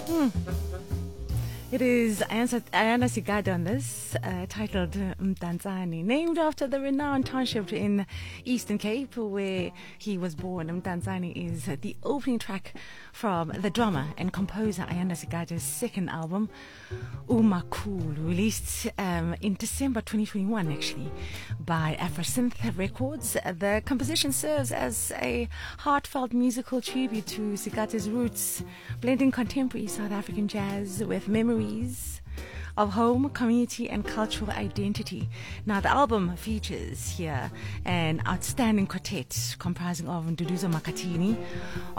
It is Ayanda Sigada on this, titled Mdantsane, named after the renowned township in Eastern Cape where he was born. Mdantsane is the opening track from the drummer and composer Ayanda Sigada's second album, Umakhulu, released in December 2021 actually by Afrosynth Records. The composition serves as a heartfelt musical tribute to Sigada's roots, blending contemporary South African jazz with memories of home, community and cultural identity. Now the album features here an outstanding quartet comprising of Nduduzo Makhathini